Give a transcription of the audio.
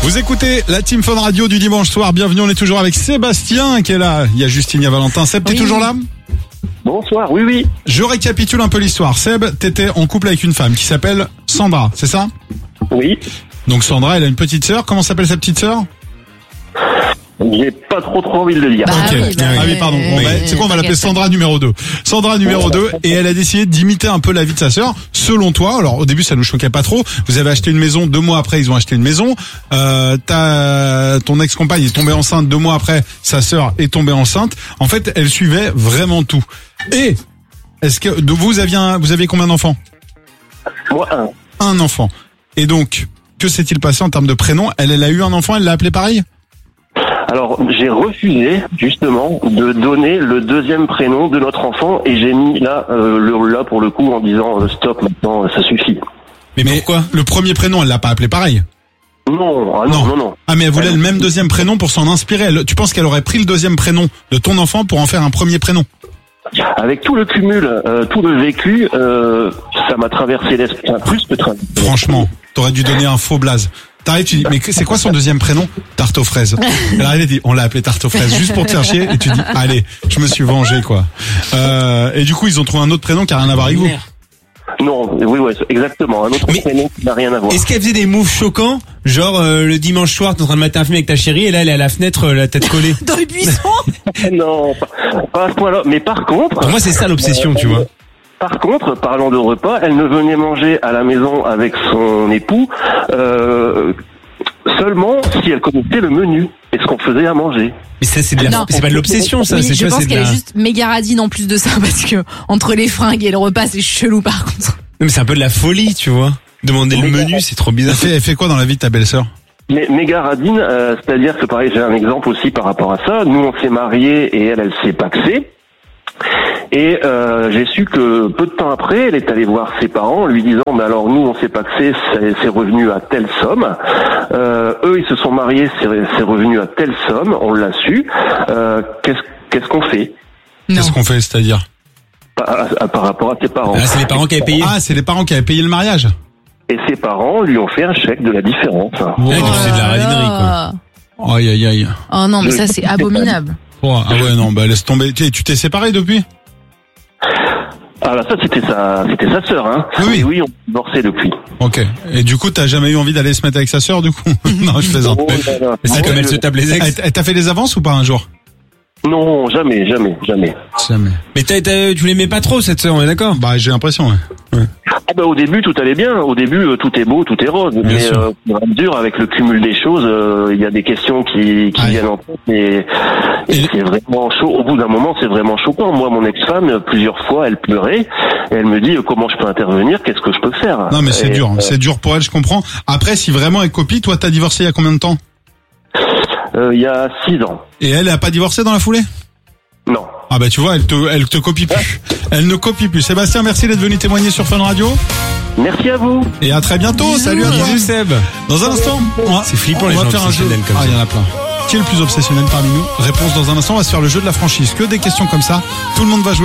Vous écoutez la Team Fun Radio du dimanche soir. Bienvenue, on est toujours avec Sébastien qui est là. Il y a Justine, il y a Valentin. Seb, t'es toujours là ? Bonsoir, oui. Je récapitule un peu l'histoire. Seb, t'étais en couple avec une femme qui s'appelle Sandra, c'est ça ? Oui. Donc Sandra, elle a une petite sœur. Comment s'appelle sa petite sœur ? J'ai pas trop envie de le dire. Oui, pardon. Bon, c'est quoi, on va l'appeler Sandra numéro 2. Sandra numéro 2, et elle a décidé d'imiter un peu la vie de sa sœur. Selon toi, alors au début ça nous choquait pas trop. Vous avez acheté une maison, 2 mois après ils ont acheté une maison. Ton ex-compagne est tombée enceinte, 2 mois après sa sœur est tombée enceinte. En fait, elle suivait vraiment tout. Et est-ce que vous aviez combien d'enfants ? Moi, un enfant. Et donc, que s'est-il passé en termes de prénom ? Elle a eu un enfant, elle l'a appelé pareil ? Alors, j'ai refusé, justement, de donner le deuxième prénom de notre enfant et j'ai mis là pour le coup, en disant stop, maintenant, ça suffit. Mais pourquoi ? Le premier prénom, elle l'a pas appelé pareil ? Non. Ah, mais elle voulait le même deuxième prénom pour s'en inspirer. Tu penses qu'elle aurait pris le deuxième prénom de ton enfant pour en faire un premier prénom ? Avec tout le cumul, tout le vécu, ça m'a traversé l'esprit, plus que traversé. Franchement, t'aurais dû donner un faux blaze. T'arrives, tu dis, mais c'est quoi son deuxième prénom ? Tarte aux fraises. Elle arrive et dit, on l'a appelé Tarte aux fraises, juste pour te faire chier, et tu dis, allez, je me suis vengé, quoi. Et du coup, ils ont trouvé un autre prénom qui a rien à voir avec vous. Non, oui, exactement, un autre prénom qui n'a rien à voir. Est-ce qu'elle faisait des moves choquants ? Genre, le dimanche soir, t'es en train de mater un film avec ta chérie, et là, elle est à la fenêtre, la tête collée. Dans le buisson. Non, pas à ce point-là. Mais par contre... Pour moi, c'est ça l'obsession, tu vois. Par contre, parlant de repas, elle ne venait manger à la maison avec son époux seulement si elle connaissait le menu et ce qu'on faisait à manger. Mais ça, c'est pas de l'obsession, ça. Oui, c'est, je pense qu'elle est juste méga radine en plus de ça, parce que entre les fringues et le repas, c'est chelou par contre. Non, mais c'est un peu de la folie, tu vois. Demander le menu, c'est trop bizarre. Elle fait quoi dans la vie de ta belle-sœur ? Mais méga radine, c'est-à-dire que pareil, j'ai un exemple aussi par rapport à ça. Nous, on s'est mariés et elle s'est paxée. Et j'ai su que peu de temps après, elle est allée voir ses parents en lui disant mais alors nous on s'est paxé, c'est revenu à telle somme. Eux ils se sont mariés, c'est revenu à telle somme, on l'a su. Qu'est-ce qu'on fait ? Qu'est-ce qu'on fait, c'est-à-dire ? Par rapport à ses parents. Ah, c'est les parents qui avaient payé. Ah, c'est les parents qui avaient payé le mariage. Et ses parents lui ont fait un chèque de la différence. Ouais, donc c'est de la radinerie, quoi. Aïe. Oh non, mais ça c'est abominable. Ah ouais, non, bah laisse tomber. Tu t'es séparé depuis ? Ah là, ça c'était sa sœur, hein. Oui, on s'est divorcé depuis. Ok. Et du coup, t'as jamais eu envie d'aller se mettre avec sa sœur, du coup ? Non, je plaisante. Non. Mais c'est comme elle se tape les ex. Elle t'a fait des avances ou pas un jour ? Non, jamais. Mais tu l'aimais pas trop, cette sœur, on est d'accord ? Bah, j'ai l'impression, ouais. Ah bah au début tout allait bien, au début tout est beau, tout est rose, mais au fur et à mesure avec le cumul des choses, il y a des questions qui viennent en tête et c'est vraiment chaud. Au bout d'un moment c'est vraiment choquant. Moi mon ex-femme plusieurs fois elle pleurait et elle me dit comment je peux intervenir, qu'est-ce que je peux faire. Non mais c'est dur, c'est dur pour elle, je comprends. Après si vraiment elle copie, toi t'as divorcé il y a combien de temps ? Il y a 6 ans. Et elle a pas divorcé dans la foulée ? Non. Ah bah tu vois, elle te copie plus. Elle ne copie plus. Sébastien, merci d'être venu témoigner sur Fun Radio. Merci à vous. Et à très bientôt. Salut à toi. Bisous Seb. Dans un instant, c'est flippant les gens faire un jeu. comme ça. Il y en a plein. Qui est le plus obsessionnel parmi nous ? Réponse dans un instant. On va se faire le jeu de la franchise. Que des questions comme ça. Tout le monde va jouer.